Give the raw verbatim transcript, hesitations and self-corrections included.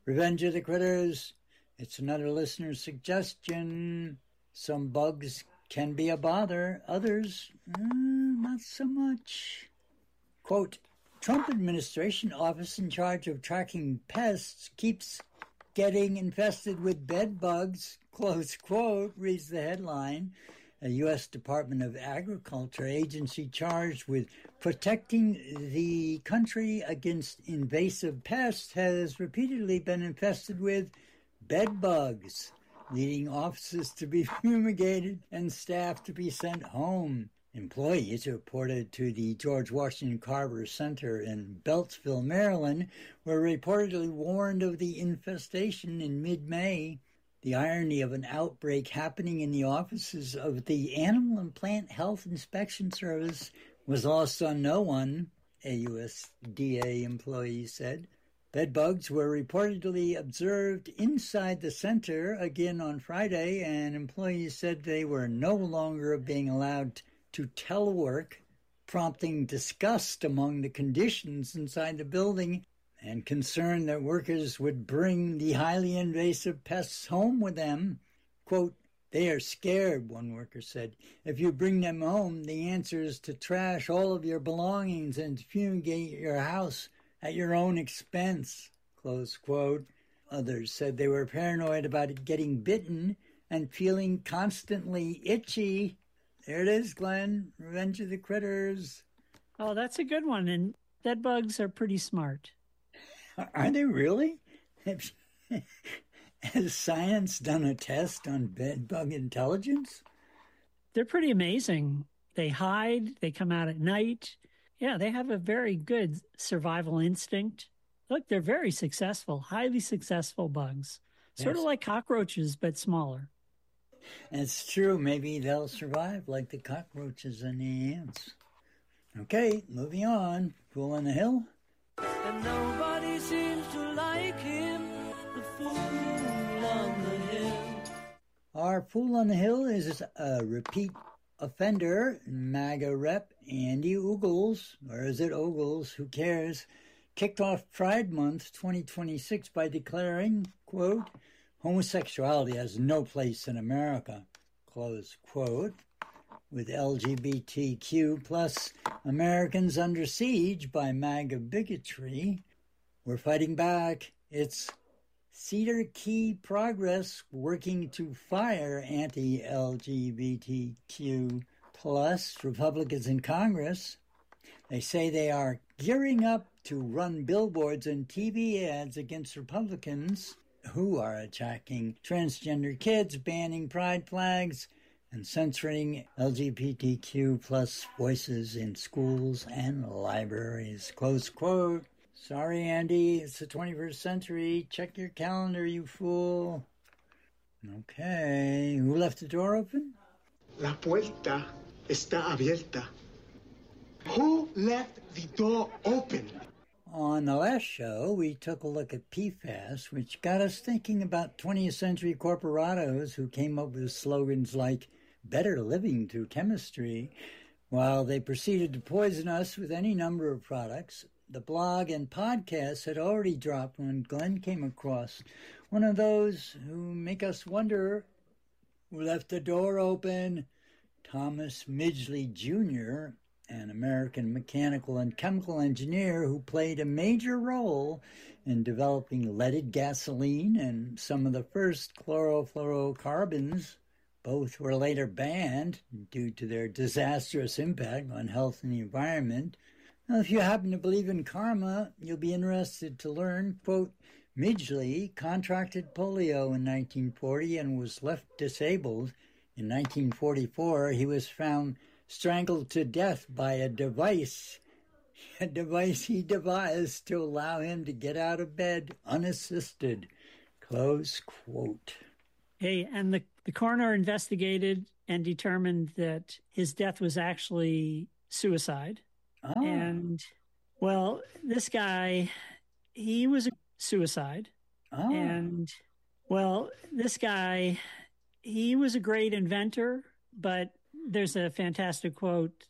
Revenge of the Critters. It's another listener's suggestion. Some bugs can be a bother. Others, mm, not so much. Quote, Trump administration office in charge of tracking pests keeps getting infested with bed bugs, close quote, reads the headline. A U S Department of Agriculture agency charged with protecting the country against invasive pests has repeatedly been infested with bed bugs, leading offices to be fumigated and staff to be sent home. Employees reported to the George Washington Carver Center in Beltsville, Maryland, were reportedly warned of the infestation in mid-May. The irony of an outbreak happening in the offices of the Animal and Plant Health Inspection Service was lost on no one, a U S D A employee said. Bedbugs were reportedly observed inside the center again on Friday, and employees said they were no longer being allowed to telework, prompting disgust among the conditions inside the building and concern that workers would bring the highly invasive pests home with them. Quote, they are scared, one worker said. If you bring them home, the answer is to trash all of your belongings and fumigate your house at your own expense, close quote. Others said they were paranoid about it getting bitten and feeling constantly itchy. There it is, Glenn. Revenge of the Critters. Oh, that's a good one. And bed bugs are pretty smart. Are they really? Has science done a test on bed bug intelligence? They're pretty amazing. They hide. They come out at night. Yeah, they have a very good survival instinct. Look, they're very successful, highly successful bugs. Sort Yes. of like cockroaches, but smaller. It's true. Maybe they'll survive like the cockroaches and the ants. Okay, moving on. Fool on the Hill. And nobody seems to like him, the fool on the hill. Our Fool on the Hill is a repeat offender, MAGA rep Andy Ogles, or is it Ogles, who cares, kicked off Pride Month twenty twenty-six by declaring, quote, homosexuality has no place in America, close quote, with L G B T Q plus Americans under siege by MAGA bigotry. We're fighting back. It's Cedar Key Progress working to fire anti-L G B T Q plus Republicans in Congress. They say they are gearing up to run billboards and T V ads against Republicans who are attacking transgender kids, banning pride flags, and censoring L G B T Q plus voices in schools and libraries. Close quote. Sorry, Andy, it's the twenty-first century. Check your calendar, you fool. Okay, who left the door open? La puerta está abierta. Who left the door open? On the last show, we took a look at P FAS, which got us thinking about twentieth century corporatos who came up with slogans like better living through chemistry, while they proceeded to poison us with any number of products. The blog and podcast had already dropped when Glenn came across one of those who make us wonder who left the door open. Thomas Midgley Junior, an American mechanical and chemical engineer who played a major role in developing leaded gasoline and some of the first chlorofluorocarbons. Both were later banned due to their disastrous impact on health and the environment. Now, if you happen to believe in karma, you'll be interested to learn, quote, Midgley contracted polio in nineteen forty and was left disabled. In nineteen forty-four, he was found strangled to death by a device, a device he devised to allow him to get out of bed unassisted. Close quote. Hey, and the, the coroner investigated and determined that his death was actually suicide. Oh. And, well, this guy, he was a suicide. Oh. And, well, this guy, he was a great inventor, but there's a fantastic quote